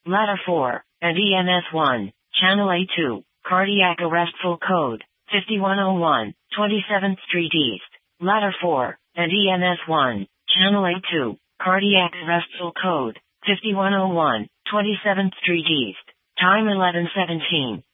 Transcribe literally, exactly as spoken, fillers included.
Ladder four, and E M S one, Channel A two, cardiac arrest full code, fifty-one oh one, twenty-seventh Street East. Ladder four, and E M S one, Channel A two, cardiac arrest full code, fifty-one oh one, twenty-seventh Street East. Time eleven seventeen.